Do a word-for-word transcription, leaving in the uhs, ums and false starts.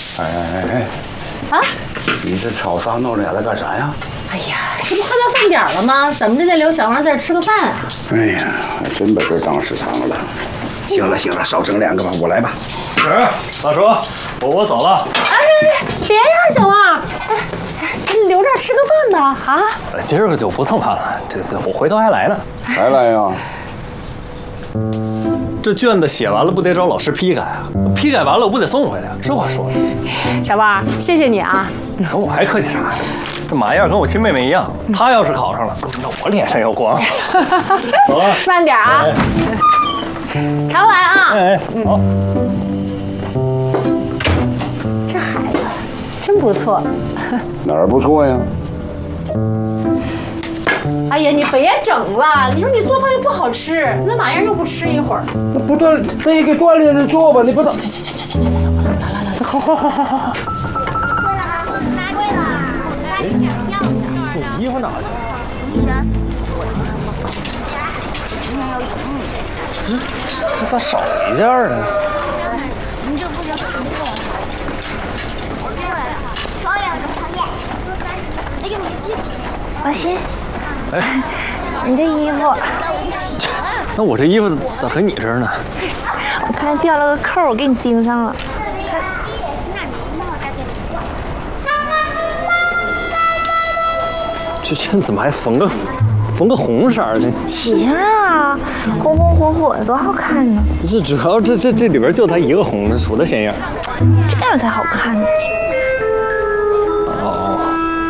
哎哎哎哎！ 啊！ 你这吵啥闹俩的干啥呀？ 哎呀，这不快到饭点了吗？怎么着得留小王在这吃个饭啊？ 哎呀，还真把这当食堂了。行了行了，少整两个吧，我来吧。 是，大叔，我我走了。 哎，别呀，小王，哎，你留这儿吃个饭吧，啊？ 今儿个就不蹭饭了，这这我回头还来呢。 还来呀？ 这卷子写完了不得找老师批改啊？批改完了我不得送回来？这话说的。 小王，谢谢你啊。 跟我还客气啥？这马燕跟我亲妹妹一样，她要是考上了，那我脸上有光。走了， 慢点啊。哎常来啊！ 哎，好。 这孩子真不错。 哪儿不错呀？ 哎呀，你别整了！你说你做饭又不好吃，那马燕又不吃一会儿。 那不锻，那也给锻炼着做吧，你不能。 去去去去去去，来来来来，好好好好好好。 会了啊，拿对了，拿紧点跳跳。 衣服哪去？ 医生，今天要赢。 这这咋少一件呢？ 你就不行，你不能少。我过来了，导演的讨厌。哎呦，你这。 老辛， 哎， 你这衣服， 那我这衣服咋搁你这儿呢？ 我看掉了个扣，我给你钉上了。 这这怎么还缝个缝个红色的？ 喜庆啊，红红火火的，多好看呢！ 这主要这这这里边就它一个红的，数的显眼。 这样才好看呢。